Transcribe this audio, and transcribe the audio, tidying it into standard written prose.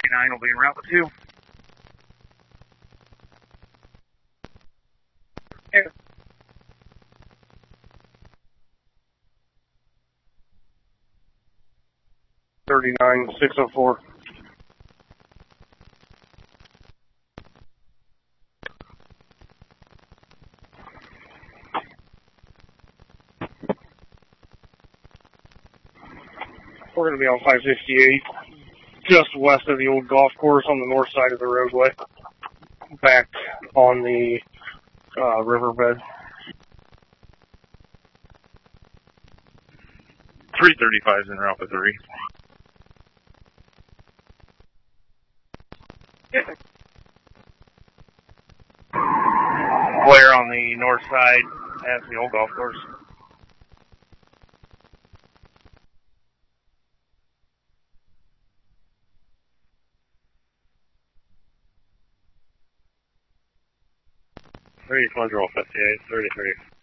29 will be en route with 2. Yeah. $39,604. We're going to be on 568, just west of the old golf course on the north side of the roadway, back on the riverbed. 335 is en route with 3. Yeah. Flare on the north side at the old golf course. Ready to roll 58, 33.